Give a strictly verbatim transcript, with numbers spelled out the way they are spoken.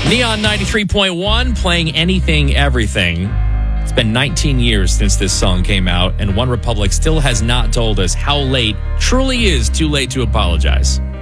Neon ninety-three point one playing Anything, Everything. It's been nineteen years since this song came out, and OneRepublic still has not told us how late truly is too late to apologize.